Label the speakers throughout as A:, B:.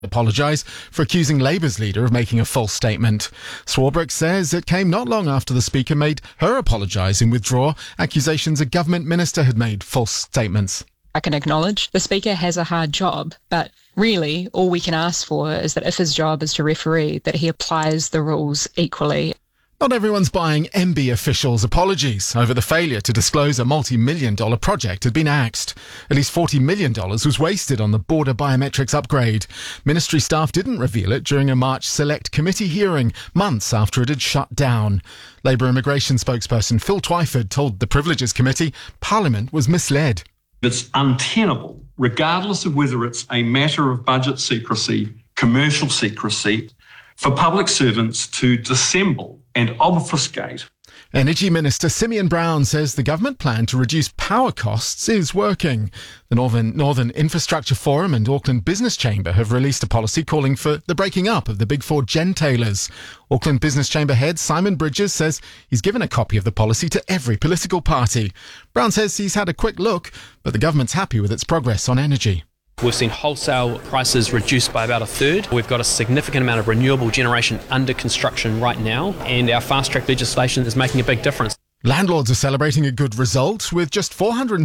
A: apologise for accusing Labour's leader of making a false statement. Swarbrick says it came not long after the Speaker made her apologise and withdraw accusations a government minister had made false statements.
B: I can acknowledge the Speaker has a hard job, but really all we can ask for is that if his job is to referee, that he applies the rules equally.
A: Not everyone's buying MB officials' apologies over the failure to disclose a multi-million-dollar project had been axed. At least $40 million was wasted on the border biometrics upgrade. Ministry staff didn't reveal it during a March Select Committee hearing, months after it had shut down. Labour immigration spokesperson Phil Twyford told the Privileges Committee Parliament was misled.
C: It's untenable, regardless of whether it's a matter of budget secrecy, commercial secrecy, for public servants to dissemble and obfuscate.
A: Energy Minister Simeon Brown says the government plan to reduce power costs is working. The Northern Infrastructure Forum and Auckland Business Chamber have released a policy calling for the breaking up of the Big Four gentailers. Auckland Business Chamber head Simon Bridges says he's given a copy of the policy to every political party. Brown says he's had a quick look, but the government's happy with its progress on energy.
D: We've seen wholesale prices reduced by about a third. We've got a significant amount of renewable generation under construction right now, and our fast-track legislation is making a big difference.
A: Landlords are celebrating a good result, with just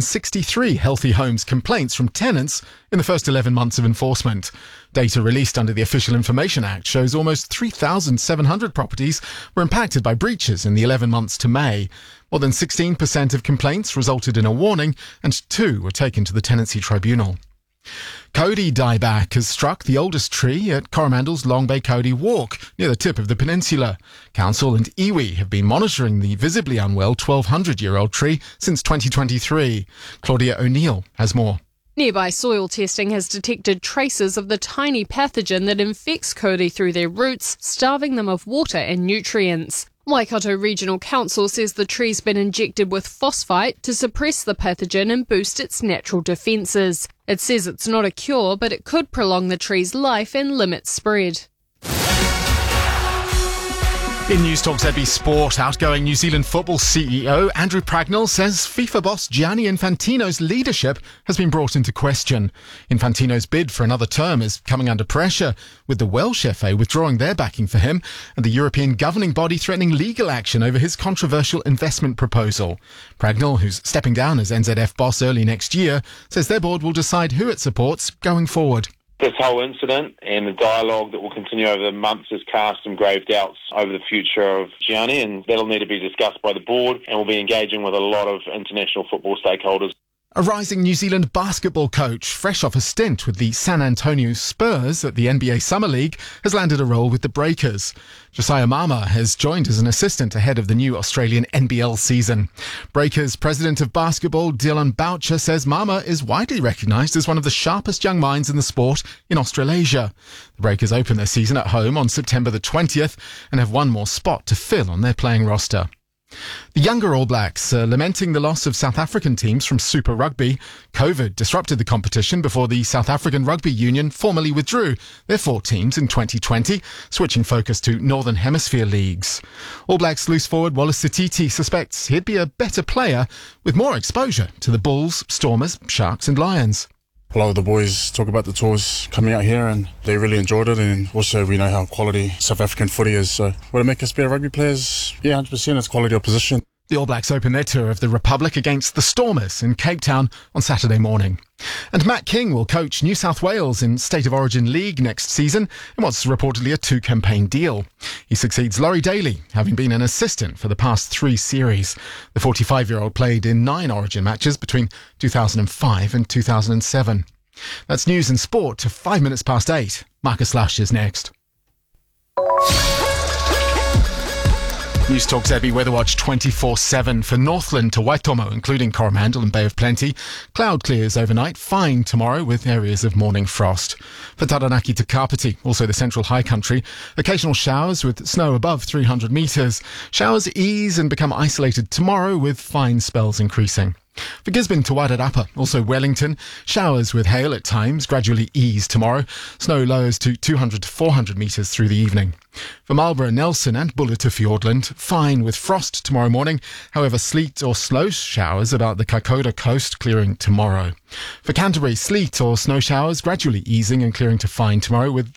A: 463 Healthy Homes complaints from tenants in the first 11 months of enforcement. Data released under the Official Information Act shows almost 3,700 properties were impacted by breaches in the 11 months to May. More than 16% of complaints resulted in a warning, and 2 were taken to the Tenancy Tribunal. Cody dieback has struck the oldest tree at Coromandel's Long Bay Cody Walk, near the tip of the peninsula. Council and iwi have been monitoring the visibly unwell 1,200-year-old tree since 2023. Claudia O'Neill has more.
E: Nearby soil testing has detected traces of the tiny pathogen that infects Cody through their roots, starving them of water and nutrients. Waikato Regional Council says the tree's been injected with phosphite to suppress the pathogen and boost its natural defences. It says it's not a cure, but it could prolong the tree's life and limit spread.
A: In News Talk ZB Sport, outgoing New Zealand football CEO Andrew Pragnell says FIFA boss Gianni Infantino's leadership has been brought into question. Infantino's bid for another term is coming under pressure, with the Welsh FA withdrawing their backing for him and the European governing body threatening legal action over his controversial investment proposal. Pragnell, who's stepping down as NZF boss early next year, says their board will decide who it supports going forward.
F: This whole incident and the dialogue that will continue over the months has cast some grave doubts over the future of Gianni, and that'll need to be discussed by the board, and we'll be engaging with a lot of international football stakeholders.
A: A rising New Zealand basketball coach, fresh off a stint with the San Antonio Spurs at the NBA Summer League, has landed a role with the Breakers. Josiah Mama has joined as an assistant ahead of the new Australian NBL season. Breakers president of basketball, Dylan Boucher, says Mama is widely recognised as one of the sharpest young minds in the sport in Australasia. The Breakers open their season at home on September the 20th and have one more spot to fill on their playing roster. The younger All Blacks are lamenting the loss of South African teams from Super Rugby. COVID disrupted the competition before the South African Rugby Union formally withdrew their 4 teams in 2020, switching focus to Northern Hemisphere leagues. All Blacks loose forward Wallace Sititi suspects he'd be a better player with more exposure to the Bulls, Stormers, Sharks and Lions.
G: A lot of the boys talk about the tours coming out here and they really enjoyed it, and also we know how quality South African footy is, so will it make us better rugby players? Yeah, 100%, it's quality opposition.
A: The All Blacks open their tour of the Republic against the Stormers in Cape Town on Saturday morning. And Matt King will coach New South Wales in State of Origin League next season in what's reportedly a 2-campaign deal. He succeeds Laurie Daly, having been an assistant for the past 3 series. The 45-year-old played in 9 Origin matches between 2005 and 2007. That's news and sport to 5 minutes past 8. Marcus Lush is next. News Talk ZB Weather Watch 24/7 for Northland to Waitomo, including Coromandel and Bay of Plenty. Cloud clears overnight, fine tomorrow with areas of morning frost. For Taranaki to Kapiti, also the central high country, occasional showers with snow above 300 metres. Showers ease and become isolated tomorrow with fine spells increasing. For Gisborne to Wairarapa, also Wellington, showers with hail at times gradually ease tomorrow. Snow lowers to 200 to 400 metres through the evening. For Marlborough, Nelson and Buller to Fiordland, fine with frost tomorrow morning. However, sleet or slow showers about the Kaikoura coast clearing tomorrow. For Canterbury, sleet or snow showers gradually easing and clearing to fine tomorrow with